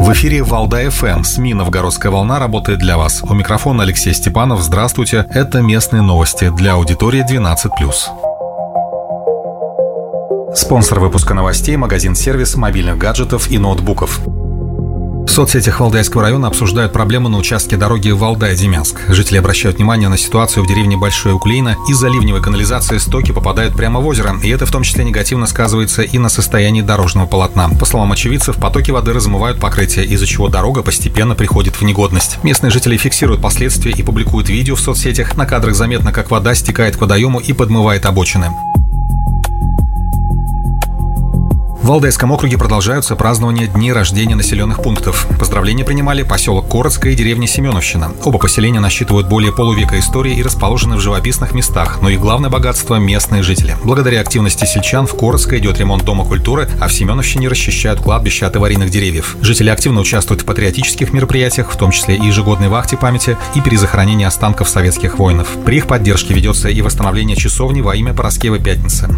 В эфире Валдай ФМ. СМИ «Новгородская волна» работает для вас. У микрофона Алексей Степанов. Здравствуйте. Это местные новости для аудитории 12+. Спонсор выпуска новостей – магазин-сервис мобильных гаджетов и ноутбуков. В соцсетях Валдайского района обсуждают проблемы на участке дороги Валдай-Демянск. Жители обращают внимание на ситуацию в деревне Большое Уклейно. Из-за ливневой канализации стоки попадают прямо в озеро, и это в том числе негативно сказывается и на состоянии дорожного полотна. По словам очевидцев, потоки воды размывают покрытие, из-за чего дорога постепенно приходит в негодность. Местные жители фиксируют последствия и публикуют видео в соцсетях. На кадрах заметно, как вода стекает к водоему и подмывает обочины. В Валдайском округе продолжаются празднования дней рождения населенных пунктов. Поздравления принимали поселок Коротское и деревня Семеновщина. Оба поселения насчитывают более полувека истории и расположены в живописных местах, но и главное богатство – местные жители. Благодаря активности сельчан в Коротское идет ремонт Дома культуры, а в Семеновщине расчищают кладбище от аварийных деревьев. Жители активно участвуют в патриотических мероприятиях, в том числе и ежегодной вахте памяти и перезахоронении останков советских воинов. При их поддержке ведется и восстановление часовни во имя Параскевы Пятницы.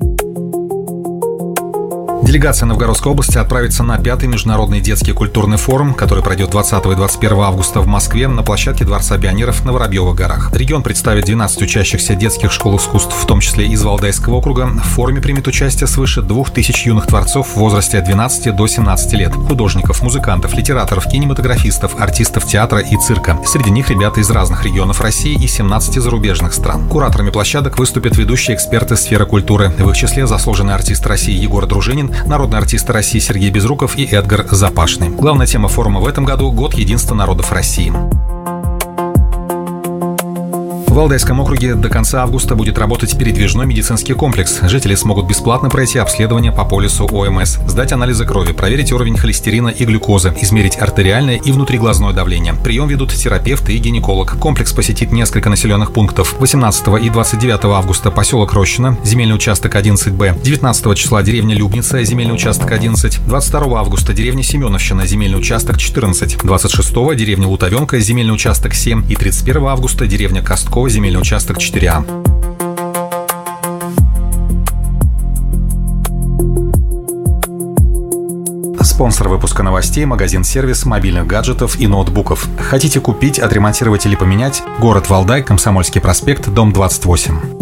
Делегация Новгородской области отправится на 5-й международный детский культурный форум, который пройдет 20 и 21 августа в Москве на площадке Дворца пионеров на Воробьевых горах. Регион представит 12 учащихся детских школ искусств, в том числе из Валдайского округа. В форуме примет участие свыше 2000 юных творцов в возрасте от 12 до 17 лет. Художников, музыкантов, литераторов, кинематографистов, артистов театра и цирка. Среди них ребята из разных регионов России и 17 зарубежных стран. Кураторами площадок выступят ведущие эксперты сферы культуры. В их числе заслуженный артист России Егор Дружинин, народный артист России Сергей Безруков и Эдгар Запашный. Главная тема форума в этом году – Год единства народов России. В Валдайском округе до конца августа будет работать передвижной медицинский комплекс. Жители смогут бесплатно пройти обследование по полису ОМС, сдать анализы крови, проверить уровень холестерина и глюкозы, измерить артериальное и внутриглазное давление. Прием ведут терапевт и гинеколог. Комплекс посетит несколько населенных пунктов. 18 и 29 августа поселок Рощино, земельный участок 11Б. 19 числа деревня Любница, земельный участок 11. 22 августа деревня Семеновщина, земельный участок 14. 26 деревня Лутовенка, земельный участок 7. И 31 августа деревня Костко, земельный участок 4А. Спонсор выпуска новостей – магазин-сервис мобильных гаджетов и ноутбуков. Хотите купить, отремонтировать или поменять? Город Валдай, Комсомольский проспект, дом 28.